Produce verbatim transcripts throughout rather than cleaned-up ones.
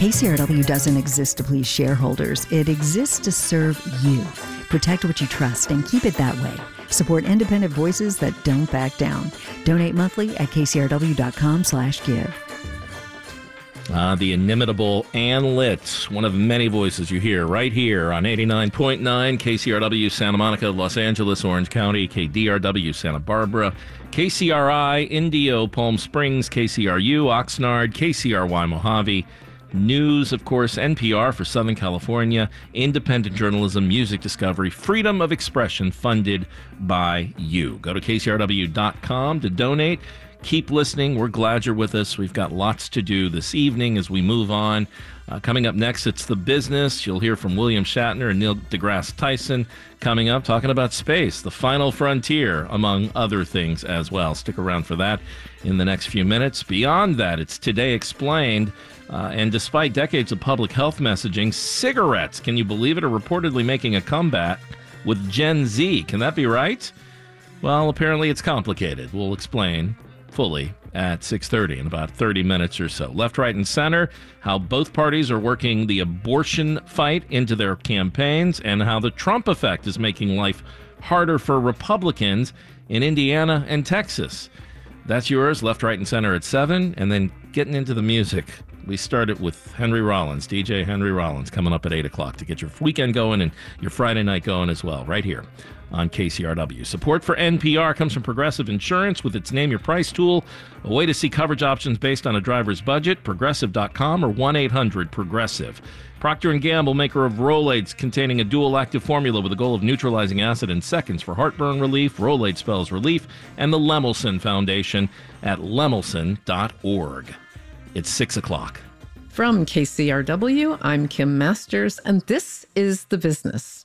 K C R W doesn't exist to please shareholders. It exists to serve you. Protect what you trust and keep it that way. Support independent voices that don't back down. Donate monthly at kcrw.com slash give. Uh, the inimitable Ann Litt, one of many voices you hear right here on eighty-nine point nine K C R W Santa Monica, Los Angeles, Orange County, K D R W Santa Barbara, K C R I Indio, Palm Springs, K C R U Oxnard, K C R Y Mojave, News, of course, N P R for Southern California, independent journalism, music discovery, freedom of expression funded by you. Go to K C R W dot com to donate. Keep listening. We're glad you're with us. We've got lots to do this evening as we move on. Uh, coming up next, it's The Business. You'll hear from William Shatner and Neil deGrasse Tyson coming up, talking about space, the final frontier, among other things as well. Stick around for that in the next few minutes. Beyond that, it's Today Explained. Uh, and despite decades of public health messaging, cigarettes, can you believe it, are reportedly making a comeback with Gen Z. Can that be right? Well, apparently it's complicated. We'll explain fully at six thirty in about thirty minutes or so. Left, right, and center, how both parties are working the abortion fight into their campaigns and how the Trump effect is making life harder for Republicans in Indiana and Texas. That's yours, left, right, and center at seven. And then getting into the music, we started with Henry Rollins, D J Henry Rollins, coming up at eight o'clock to get your weekend going and your Friday night going as well, right here on K C R W. Support for N P R comes from Progressive Insurance with its Name Your Price tool, a way to see coverage options based on a driver's budget, progressive dot com or one eight hundred progressive. Procter and Gamble, maker of Rolaids containing a dual active formula with the goal of neutralizing acid in seconds for heartburn relief. Rolaids spells relief. And the Lemelson Foundation at lemelson dot org. It's six o'clock. From K C R W, I'm Kim Masters, and this is The Business.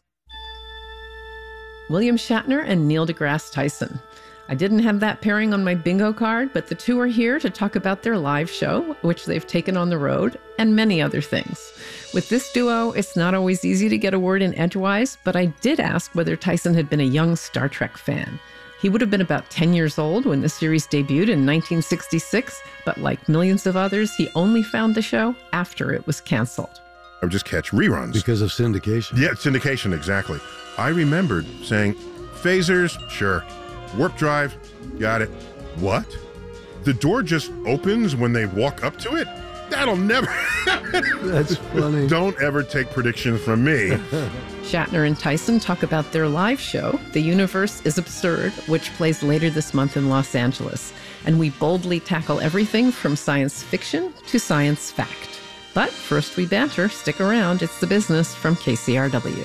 William Shatner and Neil deGrasse Tyson. I didn't have that pairing on my bingo card, but the two are here to talk about their live show, which they've taken on the road, and many other things. With this duo, it's not always easy to get a word in edgewise, but I did ask whether Tyson had been a young Star Trek fan. He would have been about ten years old when the series debuted in nineteen sixty-six, but like millions of others, he only found the show after it was canceled. I would just catch reruns. Because of syndication. Yeah, syndication, exactly. I remembered saying, phasers, sure. Warp drive, got it. What? The door just opens when they walk up to it? That'll never happen. That's funny. Don't ever take predictions from me. Shatner and Tyson talk about their live show, The Universe is Absurd, which plays later this month in Los Angeles. And we boldly tackle everything from science fiction to science fact. But first we banter. Stick around. It's The Business from K C R W.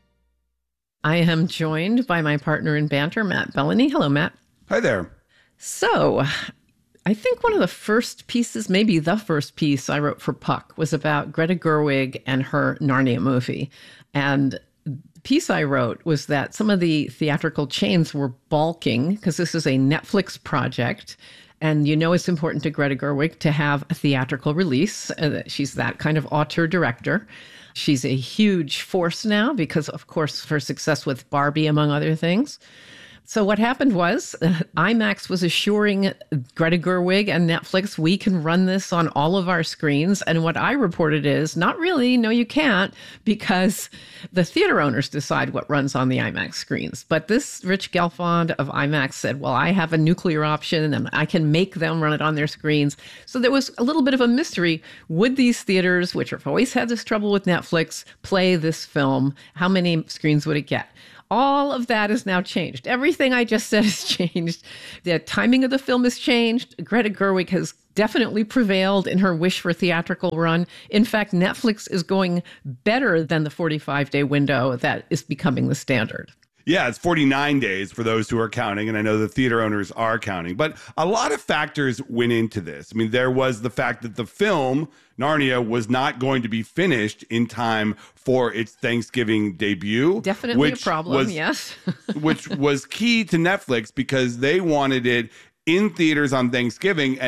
I am joined by my partner in banter, Matt Bellany. Hello, Matt. Hi there. So, I think one of the first pieces, maybe the first piece I wrote for Puck was about Greta Gerwig and her Narnia movie. And the piece I wrote was that some of the theatrical chains were balking because this is a Netflix project. And you know it's important to Greta Gerwig to have a theatrical release. Uh, she's that kind of auteur director. She's a huge force now because, of course, her success with Barbie, among other things. So what happened was uh, IMAX was assuring Greta Gerwig and Netflix, we can run this on all of our screens. And what I reported is, not really, no, you can't, because the theater owners decide what runs on the IMAX screens. But this Rich Gelfond of IMAX said, well, I have a nuclear option and I can make them run it on their screens. So there was a little bit of a mystery. Would these theaters, which have always had this trouble with Netflix, play this film? How many screens would it get? All of that is now changed. Everything I just said has changed. The timing of the film has changed. Greta Gerwig has definitely prevailed in her wish for theatrical run. In fact, Netflix is going better than the forty-five day window that is becoming the standard. Yeah, it's forty-nine days for those who are counting, and I know the theater owners are counting. But a lot of factors went into this. I mean, there was the fact that the film, Narnia, was not going to be finished in time for its Thanksgiving debut. Definitely which a problem, was, yes. which was key to Netflix because they wanted it in theaters on Thanksgiving. And